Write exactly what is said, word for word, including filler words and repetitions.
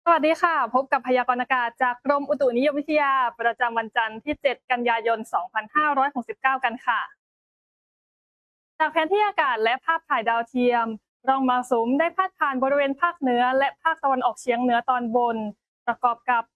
สวัสดีค่ะพบกับพยากรณ์อากาศจากกรมอุตุนิยมวิทยาประจำวันจันทร์ที่ เจ็ด กันยายน สองพันห้าร้อยหกสิบเก้า กันค่ะจากแผนที่อากาศและภาพถ่ายดาวเทียมร่องมรสุมได้พาดผ่านบริเวณภาคเหนือและภาคตะวันออกเฉียงเหนือตอนบนประกอบกับ